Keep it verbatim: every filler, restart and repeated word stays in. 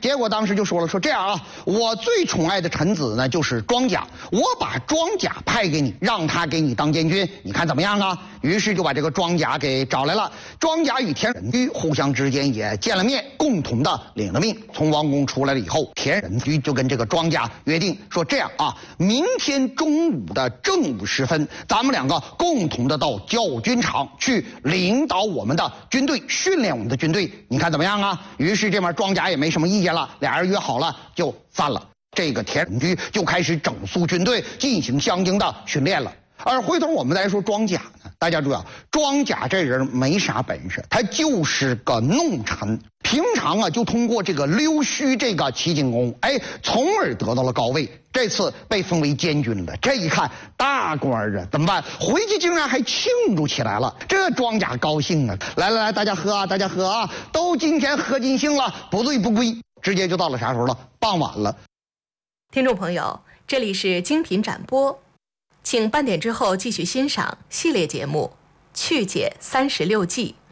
结果当时就说了，说这样啊，我最宠爱的臣子呢就是庄甲，我把庄甲派给你，让他给你当监军，你看怎么样啊？于是就把这个庄甲给找来了。庄甲与田忍居互相之间也见了面，共同的领了命。从王宫出来了以后，田忍居就跟这个庄甲约定说，这样啊，明天中午的正午时分，咱们两个共同的到教军场去领导我们的军队，训练我们的军队，你看怎么样啊？于是这边庄甲也没什么意见了，俩人约好了就散了。这个田忍居就开始整肃军队，进行相应的训练了。而回头我们再说庄甲呢，大家注意啊，庄甲这人没啥本事，他就是个弄臣，平常啊就通过这个溜须这个齐景公，哎，从而得到了高位。这次被封为监军了，这一看大官啊，怎么办？回去竟然还庆祝起来了，这庄甲高兴啊！来来来，大家喝啊，大家喝啊，都今天喝尽兴了，不醉不归。直接就到了啥时候了？傍晚了。 听众朋友，这里是精品展播。请半点之后继续欣赏系列节目《去解三十六计》。